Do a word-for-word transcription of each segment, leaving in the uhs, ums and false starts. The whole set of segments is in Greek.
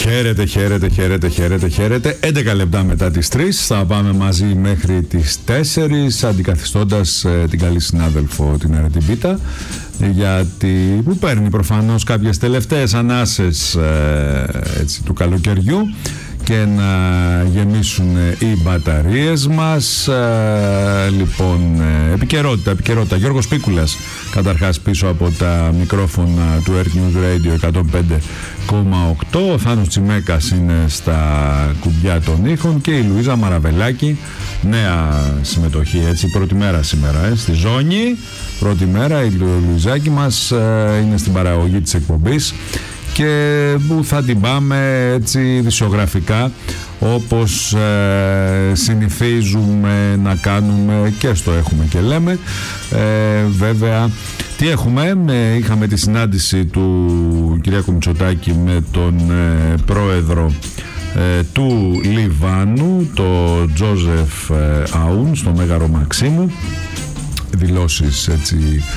Χαίρετε, χαίρετε, χαίρετε, χαίρετε, χαίρετε. έντεκα λεπτά μετά τις τρεις θα πάμε μαζί μέχρι τις τέσσερις, αντικαθιστώντας ε, την καλή συνάδελφο την Αρετή Μπίτα, γιατί που παίρνει προφανώς κάποιες τελευταίες ανάσες ε, έτσι, του καλοκαιριού και να γεμίσουν οι μπαταρίες μας. Ε, λοιπόν, ε, επικαιρότητα, επικαιρότητα. Γιώργος Πίκουλας, καταρχάς πίσω από τα μικρόφωνα του Earth News Radio εκατόν πέντε κόμμα οκτώ. Ο Θάνος Τσιμέκας είναι στα κουμπιά των ήχων και η Λουίζα Μαραβελάκη, νέα συμμετοχή, έτσι, πρώτη μέρα σήμερα, ε, στη ζώνη. Πρώτη μέρα η Λουιζάκη μας ε, είναι στην παραγωγή της εκπομπής και που θα την πάμε έτσι δισιογραφικά, όπως ε, συνηθίζουμε να κάνουμε και στο έχουμε και λέμε. Ε, βέβαια, τι έχουμε, με, είχαμε τη συνάντηση του Κυριάκου Μητσοτάκη με τον ε, πρόεδρο ε, του Λιβάνου, τον Τζόζεφ ε, Αούν, στο Μέγαρο Μαξίμου. Δηλώσεις έτσι,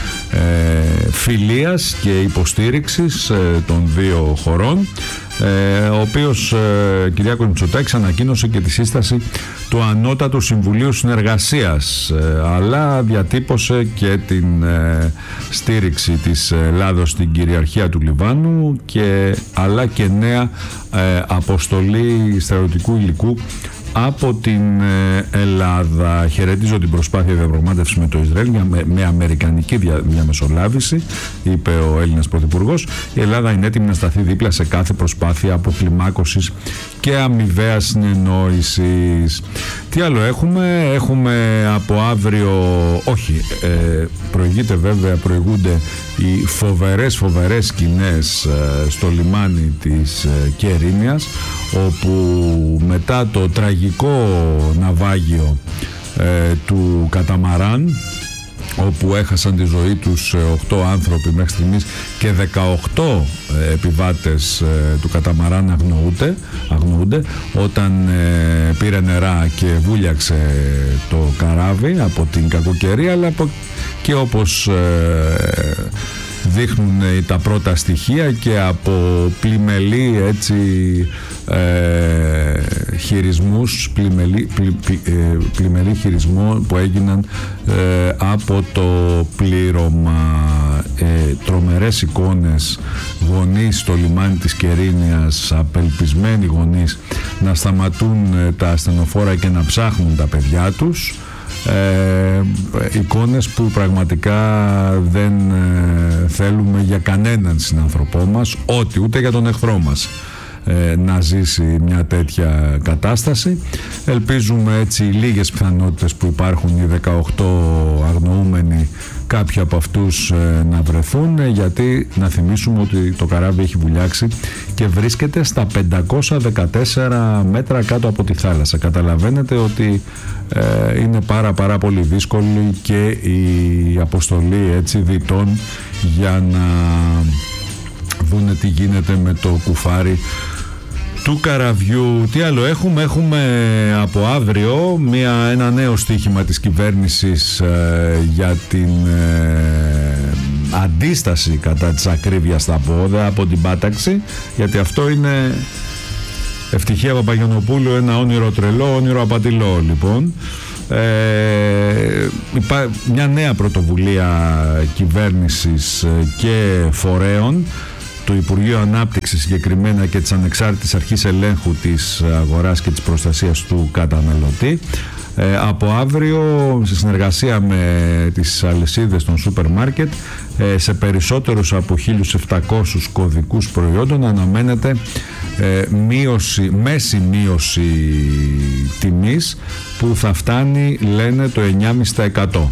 ε, φιλίας και υποστήριξης ε, των δύο χωρών, ε, ο οποίος ε, Κυριάκος Μητσοτάκης ανακοίνωσε και τη σύσταση του Ανώτατου Συμβουλίου Συνεργασίας, ε, αλλά διατύπωσε και την ε, στήριξη της Ελλάδος στην κυριαρχία του Λιβάνου και, αλλά και νέα ε, αποστολή στρατιωτικού υλικού από την Ελλάδα. Χαιρετίζω την προσπάθεια διαπραγμάτευσης με το Ισραήλ με, με αμερικανική δια, διαμεσολάβηση, είπε ο Έλληνας Πρωθυπουργός. Η Ελλάδα είναι έτοιμη να σταθεί δίπλα σε κάθε προσπάθεια αποκλιμάκωσης και αμοιβαίας συνεννόησης. Τι άλλο έχουμε? Έχουμε από αύριο, όχι, ε, προηγείται βέβαια, προηγούνται οι φοβερές φοβερές σκηνές ε, στο λιμάνι της ε, Κερίνιας, όπου μετά το τραγικό ναυάγιο ε, του καταμαράν, όπου έχασαν τη ζωή τους οκτώ άνθρωποι μέχρι στιγμής και δεκαοκτώ ε, επιβάτες ε, του καταμαράν αγνοούνται, αγνοούνται όταν ε, πήρε νερά και βούλιαξε το καράβι από την κακοκαιρία, αλλά από, και όπως ε, δείχνουν τα πρώτα στοιχεία και από πλημελή έτσι ε, χειρισμούς, πλημελή, πλη, πλη, ε, πλημελή χειρισμό που έγιναν ε, από το πλήρωμα. Ε, τρομερές εικόνες, γονείς στο λιμάνι της Κερίνιας, απελπισμένοι γονείς να σταματούν ε, τα ασθενοφόρα και να ψάχνουν τα παιδιά τους. Ε, εικόνες που πραγματικά δεν ε, θέλουμε για κανέναν συνανθρωπό μας, ό,τι ούτε για τον εχθρό μας ε, να ζήσει μια τέτοια κατάσταση. Ελπίζουμε έτσι οι λίγες πιθανότητες που υπάρχουν, οι δεκαοκτώ αγνοούμενοι, κάποιοι από αυτούς ε, να βρεθούν, γιατί να θυμίσουμε ότι το καράβι έχει βουλιάξει και βρίσκεται στα πεντακόσια δεκατέσσερα μέτρα κάτω από τη θάλασσα. Καταλαβαίνετε ότι ε, είναι πάρα πάρα πολύ δύσκολη και η αποστολή έτσι διτών για να δούνε τι γίνεται με το κουφάρι του καραβιού. Τι άλλο έχουμε? Έχουμε από αύριο μια, ένα νέο στοίχημα της κυβέρνησης ε, για την ε, αντίσταση κατά της ακρίβειας στα πόδα από την πάταξη, γιατί αυτό είναι, Ευτυχία Παπαγιαννοπούλου, ένα όνειρο τρελό, όνειρο απατηλό. Λοιπόν, ε, υπά, μια νέα πρωτοβουλία κυβέρνησης και φορέων, του Υπουργείου Ανάπτυξης συγκεκριμένα και της Ανεξάρτητης Αρχής Ελέγχου της Αγοράς και της Προστασίας του Καταναλωτή. Ε, από αύριο, σε συνεργασία με τις αλυσίδες των σούπερ μάρκετ, ε, σε περισσότερους από χίλιους επτακόσιους κωδικούς προϊόντων αναμένεται ε, μείωση, μέση μείωση τιμής που θα φτάνει, λένε, το εννιά κόμμα πέντε τοις εκατό.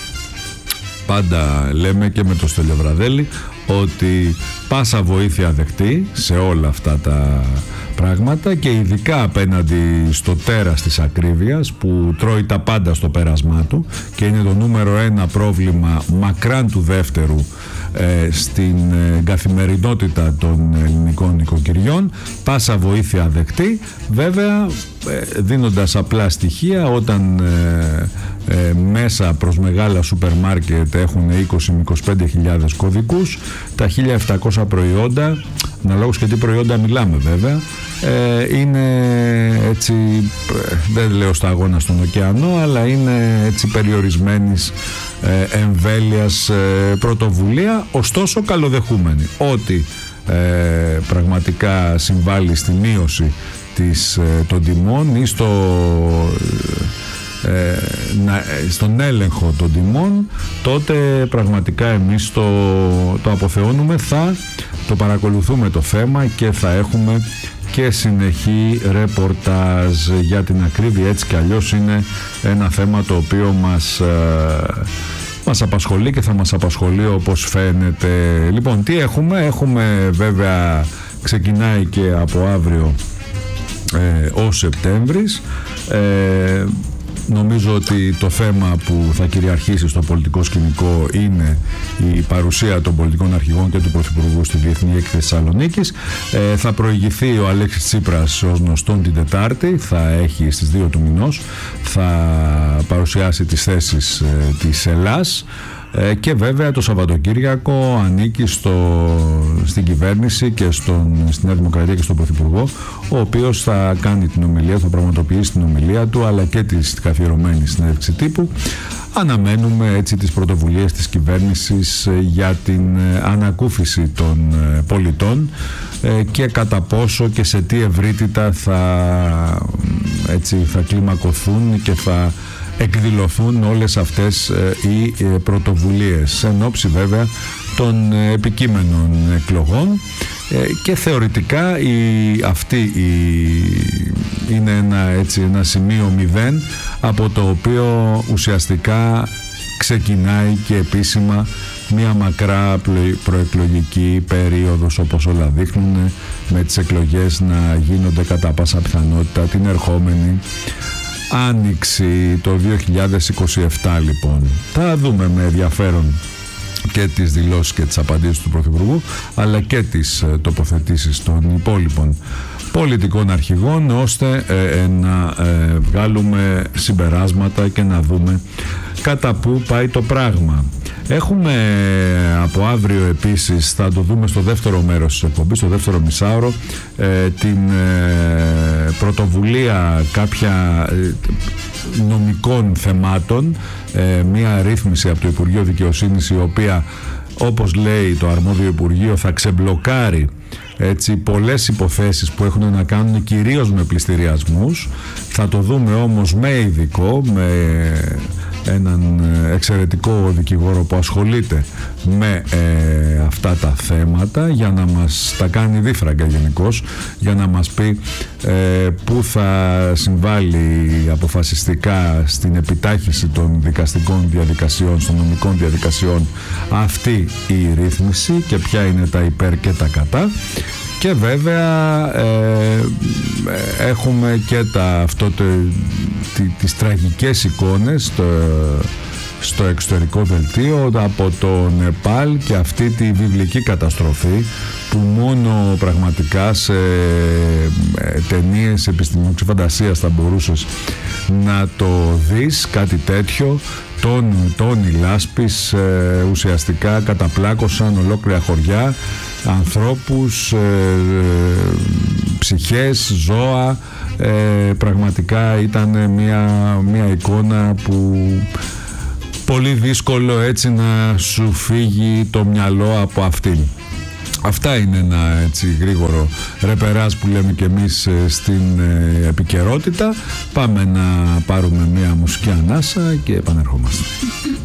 Πάντα λέμε και με το Στελιοβραδέλη ότι πάσα βοήθεια δεκτή σε όλα αυτά τα πράγματα, και ειδικά απέναντι στο τέρας της ακρίβειας που τρώει τα πάντα στο πέρασμά του και είναι το νούμερο ένα πρόβλημα μακράν του δεύτερου ε, στην ε, καθημερινότητα των ελληνικών νοικοκυριών. Πάσα βοήθεια δεκτή, βέβαια ε, δίνοντας απλά στοιχεία, όταν ε, ε, μέσα προς μεγάλα σούπερ μάρκετ έχουν είκοσι με είκοσι πέντε χιλιάδες κωδικούς, τα χίλια επτακόσια προϊόντα αναλόγως και τι προϊόντα μιλάμε βέβαια, ε, είναι έτσι, δεν λέω σταγόνα στον ωκεανό, αλλά είναι έτσι περιορισμένης ε, εμβέλειας ε, πρωτοβουλία, ωστόσο καλοδεχούμενη. Ότι ε, πραγματικά συμβάλλει στη μείωση της, ε, των τιμών ή στο, ε, να, στον έλεγχο των τιμών, τότε πραγματικά εμείς το, το αποθεώνουμε, θα το παρακολουθούμε το θέμα και θα έχουμε και συνεχή ρεπορτάζ. Για την ακρίβεια, έτσι κι αλλιώς είναι ένα θέμα το οποίο μας, ε, μας απασχολεί και θα μας απασχολεί όπως φαίνεται. Λοιπόν, τι έχουμε? Έχουμε βέβαια, ξεκινάει και από αύριο ε, ο Σεπτέμβρης. Ε, νομίζω ότι το θέμα που θα κυριαρχήσει στο πολιτικό σκηνικό είναι η παρουσία των πολιτικών αρχηγών και του Πρωθυπουργού στη Διεθνή Έκθεση Θεσσαλονίκης. Ε, θα προηγηθεί ο Αλέξης Τσίπρας ως γνωστόν την Τετάρτη, θα έχει στις δύο του μηνός, θα παρουσιάσει τις θέσεις ε, της Ελλάς. Ε, και βέβαια το Σαββατοκύριακο ανήκει στο, στην κυβέρνηση και στον, στην Νέα Δημοκρατία και στον Πρωθυπουργό, ο οποίος θα κάνει την ομιλία, θα πραγματοποιήσει την ομιλία του, αλλά και τη καθιερωμένη συνέντευξη τύπου. Αναμένουμε έτσι τις πρωτοβουλίες της κυβέρνησης για την ανακούφιση των πολιτών και κατά πόσο και σε τι ευρύτητα θα, έτσι, θα κλιμακωθούν και θα εκδηλωθούν όλες αυτές ε, οι ε, πρωτοβουλίες εν ώψη βέβαια των ε, επικείμενων εκλογών ε, και θεωρητικά η, αυτή η, είναι ένα, έτσι, ένα σημείο μηδέν από το οποίο ουσιαστικά ξεκινάει και επίσημα μια μακρά προεκλογική περίοδος, όπως όλα δείχνουν, με τις εκλογές να γίνονται κατά πάσα πιθανότητα την ερχόμενη Άνοιξη το δύο χιλιάδες είκοσι επτά. Λοιπόν, θα δούμε με ενδιαφέρον και τις δηλώσεις και τις απαντήσεις του Πρωθυπουργού, αλλά και τις ε, τοποθετήσεις των υπόλοιπων πολιτικών αρχηγών, ώστε ε, ε, να ε, βγάλουμε συμπεράσματα και να δούμε κατά πού πάει το πράγμα. Έχουμε από αύριο επίσης, θα το δούμε στο δεύτερο μέρος της εκπομπής, στο δεύτερο μισάωρο, ε, την ε, πρωτοβουλία κάποια ε, νομικών θεμάτων, ε, μια ρύθμιση από το Υπουργείο Δικαιοσύνης, η οποία, όπως λέει το αρμόδιο Υπουργείο, θα ξεμπλοκάρει έτσι πολλές υποθέσεις που έχουν να κάνουν κυρίως με πληστηριασμούς. Θα το δούμε όμως με ειδικό, με έναν εξαιρετικό δικηγόρο που ασχολείται με ε, αυτά τα θέματα, για να μας τα κάνει δίφραγκα γενικώς, για να μας πει ε, πού θα συμβάλλει αποφασιστικά στην επιτάχυνση των δικαστικών διαδικασιών, των νομικών διαδικασιών, αυτή η ρύθμιση και ποια είναι τα υπέρ και τα κατά. Και βέβαια ε, έχουμε και τα, αυτό το, τι, τις τραγικές εικόνες στο, στο εξωτερικό δελτίο από το Νεπάλ και αυτή τη βιβλική καταστροφή που μόνο πραγματικά σε ε, ταινίες επιστημονικής φαντασίας θα μπορούσες να το δεις κάτι τέτοιο. Τόνοι, τόνοι λάσπης ε, ουσιαστικά καταπλάκωσαν ολόκληρα χωριά, ανθρώπους, ε, ε, ψυχές, ζώα. Ε, πραγματικά ήταν μια, μια εικόνα που πολύ δύσκολο έτσι να σου φύγει το μυαλό από αυτήν. Αυτά είναι ένα έτσι γρήγορο ρεπεράζ που λέμε και εμείς στην ε, επικαιρότητα. Πάμε να πάρουμε μια μουσική ανάσα και επανερχόμαστε.